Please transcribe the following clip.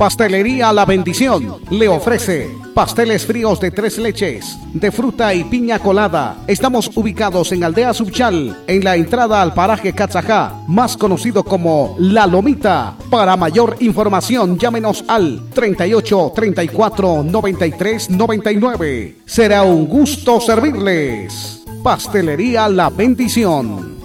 Pastelería La Bendición le ofrece pasteles fríos de 3 leches, de fruta y piña colada. Estamos ubicados en Aldea Subchal, en la entrada al paraje Cachajá, más conocido como La Lomita. Para mayor información, llámenos al 38 34 93 99. Será un gusto servirles. Pastelería La Bendición.